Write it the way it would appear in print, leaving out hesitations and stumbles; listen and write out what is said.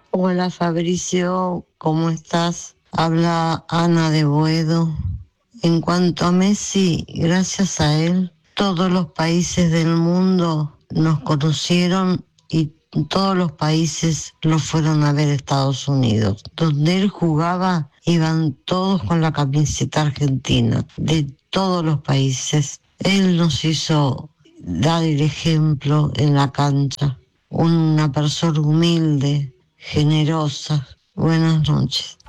Hola Fabricio, ¿cómo estás? Habla Ana de Boedo. En cuanto a Messi, gracias a él, todos los países del mundo nos conocieron y todos los países lo fueron a ver a Estados Unidos. Donde él jugaba, iban todos con la camiseta argentina, de todos los países. Él nos hizo dar el ejemplo en la cancha. Una persona humilde, generosa. Buenas noches.